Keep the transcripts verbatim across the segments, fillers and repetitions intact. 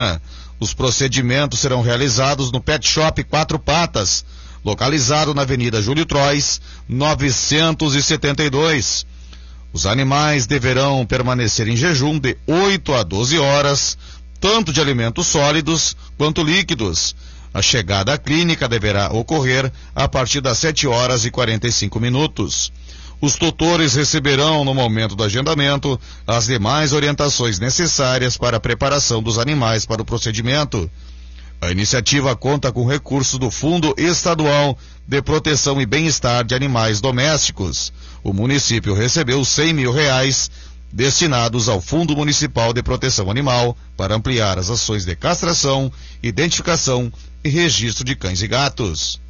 Os procedimentos serão realizados no Pet Shop Quatro Patas, localizado na Avenida Júlio Trois, novecentos e setenta e dois. Os animais deverão permanecer em jejum de oito a doze horas, tanto de alimentos sólidos quanto líquidos. A chegada à clínica deverá ocorrer a partir das sete horas e quarenta e cinco minutos. Os tutores receberão, no momento do agendamento, as demais orientações necessárias para a preparação dos animais para o procedimento. A iniciativa conta com recursos do Fundo Estadual de Proteção e Bem-Estar de Animais Domésticos. O município recebeu cem mil reais destinados ao Fundo Municipal de Proteção Animal para ampliar as ações de castração, identificação e registro de cães e gatos.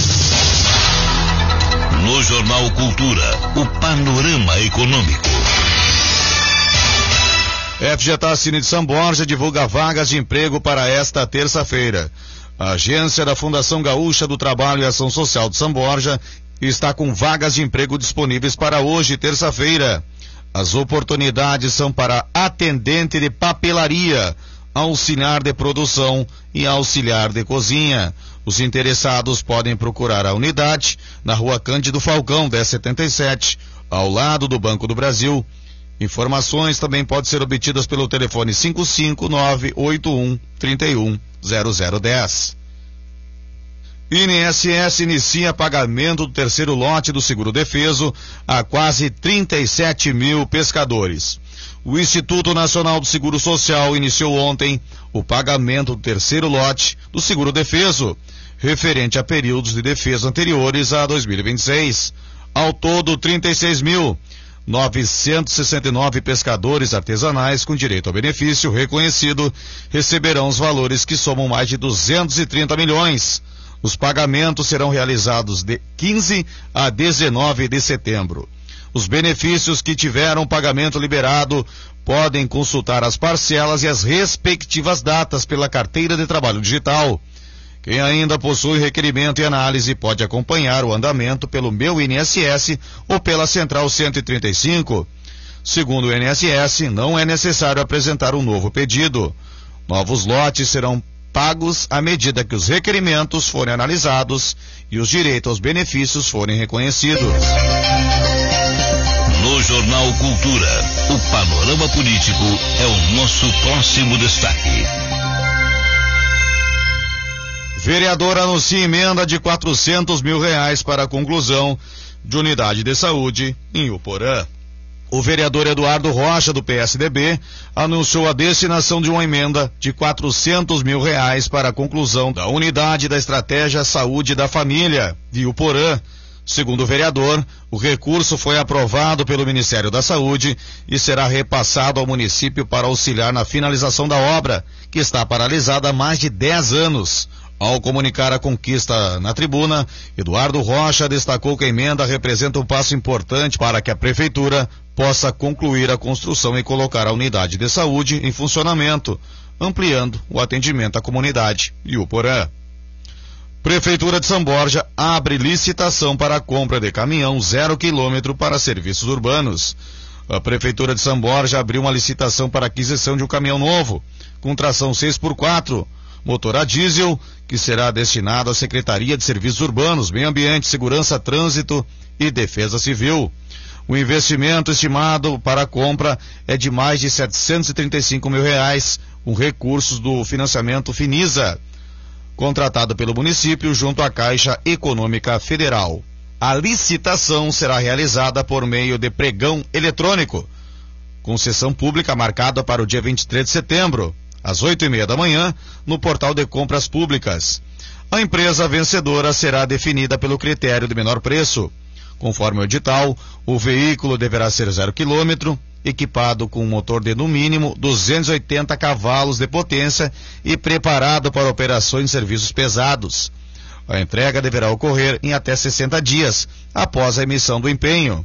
No Jornal Cultura, o panorama econômico. F G T A Cine de São Borja divulga vagas de emprego para esta terça-feira. A agência da Fundação Gaúcha do Trabalho e Ação Social de São Borja está com vagas de emprego disponíveis para hoje, terça-feira. As oportunidades são para atendente de papelaria, auxiliar de produção e auxiliar de cozinha. Os interessados podem procurar a unidade na Rua Cândido Falcão, dez setenta e sete, ao lado do Banco do Brasil. Informações também podem ser obtidas pelo telefone cinco cinco nove oito um três um zero zero um zero. I N S S inicia pagamento do terceiro lote do seguro defeso a quase trinta e sete mil pescadores. O Instituto Nacional do Seguro Social iniciou ontem o pagamento do terceiro lote do seguro defeso, referente a períodos de defesa anteriores a dois mil e vinte e seis. Ao todo, trinta e seis mil novecentos e sessenta e nove pescadores artesanais com direito ao benefício reconhecido receberão os valores que somam mais de duzentos e trinta milhões. Os pagamentos serão realizados de quinze a dezenove de setembro. Os benefícios que tiveram pagamento liberado podem consultar as parcelas e as respectivas datas pela carteira de trabalho digital. Quem ainda possui requerimento e análise pode acompanhar o andamento pelo Meu I N S S ou pela Central cento e trinta e cinco. Segundo o I N S S, não é necessário apresentar um novo pedido. Novos lotes serão pagos à medida que os requerimentos forem analisados e os direitos aos benefícios forem reconhecidos. No Jornal Cultura, o panorama político é o nosso próximo destaque. Vereador anuncia emenda de quatrocentos mil reais para a conclusão de unidade de saúde em Uporã. O vereador Eduardo Rocha, do P S D B, anunciou a destinação de uma emenda de quatrocentos mil reais para a conclusão da unidade da Estratégia Saúde da Família de Uporã. Segundo o vereador, o recurso foi aprovado pelo Ministério da Saúde e será repassado ao município para auxiliar na finalização da obra, que está paralisada há mais de dez anos. Ao comunicar a conquista na tribuna, Eduardo Rocha destacou que a emenda representa um passo importante para que a Prefeitura possa concluir a construção e colocar a unidade de saúde em funcionamento, ampliando o atendimento à comunidade de Uporã. Prefeitura de São Borja abre licitação para a compra de caminhão zero quilômetro para serviços urbanos. A Prefeitura de São Borja abriu uma licitação para a aquisição de um caminhão novo, com tração seis por quatro, motor a diesel, que será destinado à Secretaria de Serviços Urbanos, Meio Ambiente, Segurança, Trânsito e Defesa Civil. O investimento estimado para a compra é de mais de setecentos e trinta e cinco mil reais, com recursos do financiamento Finisa, contratado pelo município junto à Caixa Econômica Federal. A licitação será realizada por meio de pregão eletrônico, com sessão pública marcada para o dia vinte e três de setembro, às oito e meia da manhã, no portal de compras públicas. A empresa vencedora será definida pelo critério de menor preço. Conforme o edital, o veículo deverá ser zero quilômetro, equipado com um motor de no mínimo duzentos e oitenta cavalos de potência e preparado para operações de serviços pesados. A entrega deverá ocorrer em até sessenta dias, após a emissão do empenho.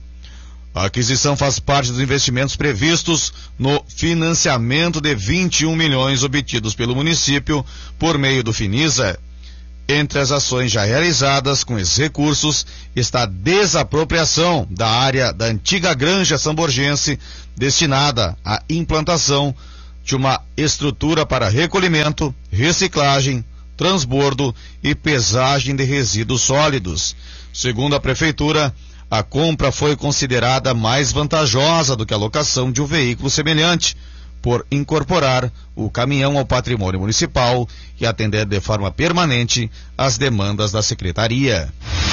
A aquisição faz parte dos investimentos previstos no financiamento de vinte e um milhões obtidos pelo município por meio do Finisa. Entre as ações já realizadas com esses recursos está a desapropriação da área da antiga granja samborgense destinada à implantação de uma estrutura para recolhimento, reciclagem, transbordo e pesagem de resíduos sólidos. Segundo a prefeitura, a compra foi considerada mais vantajosa do que a locação de um veículo semelhante, por incorporar o caminhão ao patrimônio municipal e atender de forma permanente às demandas da secretaria.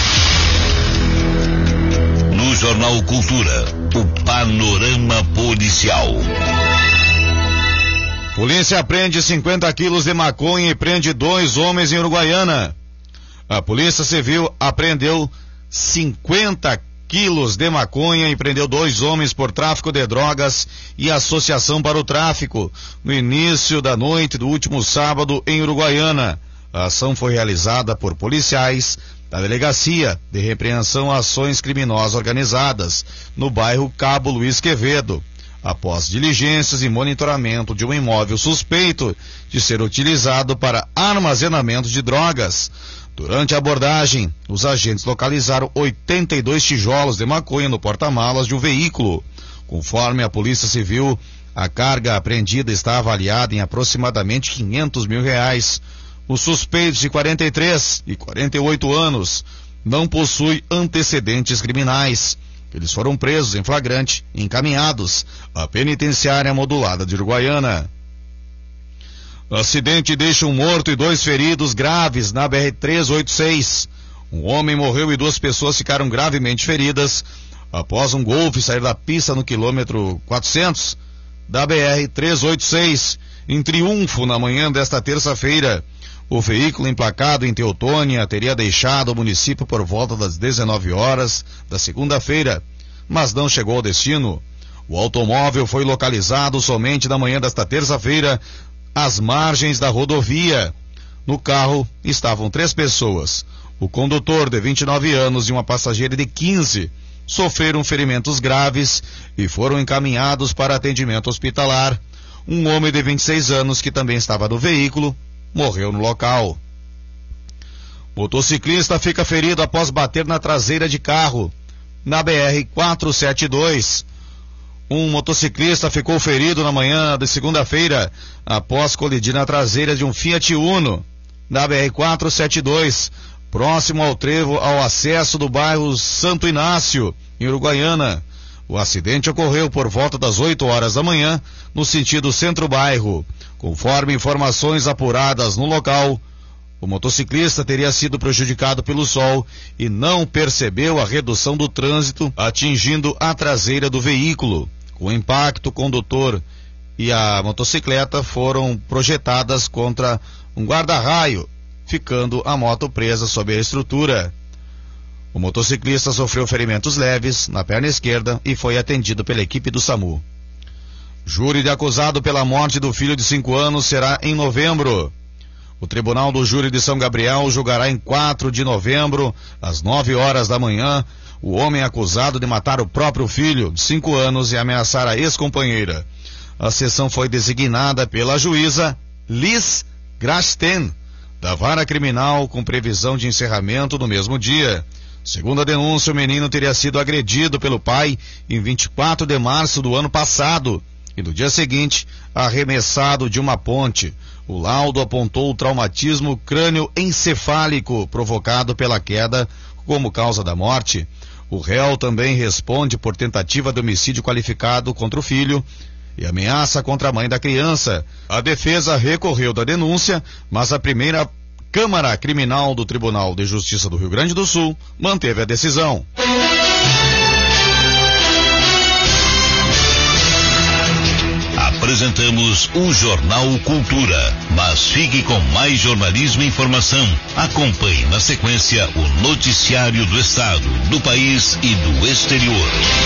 No Jornal Cultura, o panorama policial. Polícia apreende cinquenta quilos de maconha e prende dois homens em Uruguaiana. A Polícia Civil apreendeu cinquenta quilos de maconha e prendeu dois homens por tráfico de drogas e associação para o tráfico no início da noite do último sábado em Uruguaiana. A ação foi realizada por policiais da Delegacia de Repreensão a Ações Criminosas Organizadas no bairro Cabo Luiz Quevedo, após diligências e monitoramento de um imóvel suspeito de ser utilizado para armazenamento de drogas. Durante a abordagem, os agentes localizaram oitenta e dois tijolos de maconha no porta-malas de um veículo. Conforme a Polícia Civil, a carga apreendida está avaliada em aproximadamente quinhentos mil reais. Os suspeitos de quarenta e três e quarenta e oito anos não possuem antecedentes criminais. Eles foram presos em flagrante e encaminhados à penitenciária modulada de Uruguaiana. Acidente deixa um morto e dois feridos graves na B R trezentos e oitenta e seis. Um homem morreu e duas pessoas ficaram gravemente feridas após um Golfe sair da pista no quilômetro quatrocentos da B R trezentos e oitenta e seis, em Triunfo, na manhã desta terça-feira. O veículo emplacado em Teutônia teria deixado o município por volta das dezenove horas da segunda-feira, mas não chegou ao destino. O automóvel foi localizado somente na manhã desta terça-feira, às margens da rodovia. No carro estavam três pessoas. O condutor, de vinte e nove anos, e uma passageira de quinze, sofreram ferimentos graves e foram encaminhados para atendimento hospitalar. Um homem de vinte e seis anos, que também estava no veículo, morreu no local. Motociclista fica ferido após bater na traseira de carro na B R quatrocentos e setenta e dois. Um motociclista ficou ferido na manhã de segunda-feira após colidir na traseira de um Fiat Uno na B R quatrocentos e setenta e dois, próximo ao trevo ao acesso do bairro Santo Inácio, em Uruguaiana. O acidente ocorreu por volta das oito horas da manhã, no sentido centro-bairro. Conforme informações apuradas no local, o motociclista teria sido prejudicado pelo sol e não percebeu a redução do trânsito, atingindo a traseira do veículo. Com o impacto, o condutor e a motocicleta foram projetadas contra um guarda-raio, ficando a moto presa sob a estrutura. O motociclista sofreu ferimentos leves na perna esquerda e foi atendido pela equipe do SAMU. Júri de acusado pela morte do filho de cinco anos será em novembro. O Tribunal do Júri de São Gabriel julgará em quatro de novembro, às nove horas da manhã, o homem acusado de matar o próprio filho de cinco anos e ameaçar a ex-companheira. A sessão foi designada pela juíza Liz Grasten, da Vara Criminal, com previsão de encerramento no mesmo dia. Segundo a denúncia, o menino teria sido agredido pelo pai em vinte e quatro de março do ano passado e no dia seguinte arremessado de uma ponte. O laudo apontou o traumatismo crânioencefálico provocado pela queda como causa da morte. O réu também responde por tentativa de homicídio qualificado contra o filho e ameaça contra a mãe da criança. A defesa recorreu da denúncia, mas a primeira Câmara Criminal do Tribunal de Justiça do Rio Grande do Sul manteve a decisão. Apresentamos o Jornal Cultura, mas fique com mais jornalismo e informação. Acompanhe na sequência o noticiário do Estado, do país e do exterior.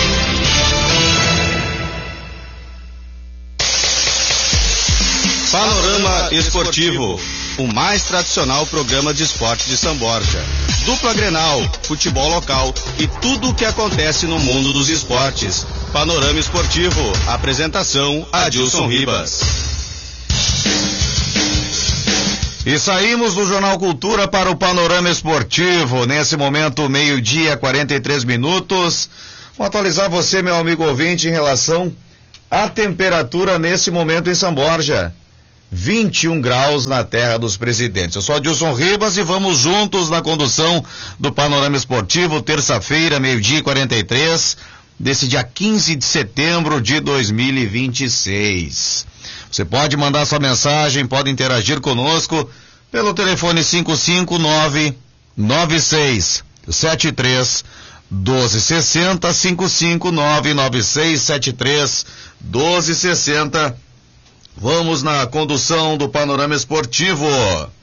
Panorama Esportivo, o mais tradicional programa de esporte de São Borja. Dupla Grenal, futebol local e tudo o que acontece no mundo dos esportes. Panorama Esportivo, apresentação Adilson Ribas. E saímos do Jornal Cultura para o Panorama Esportivo. Nesse momento, meio-dia, quarenta e três minutos. Vou atualizar você, meu amigo ouvinte, em relação A temperatura nesse momento em São Borja, vinte e um graus na terra dos presidentes. Eu sou Adilson Ribas e vamos juntos na condução do Panorama Esportivo, terça-feira, meio-dia e quarenta e três, desse dia quinze de setembro de dois mil e vinte e seis. Você pode mandar sua mensagem, pode interagir conosco pelo telefone cinco cinco nove, nove seis sete três, doze sessenta, cinco cinco nove, nove seis sete três, doze sessenta. Vamos na condução do Panorama Esportivo.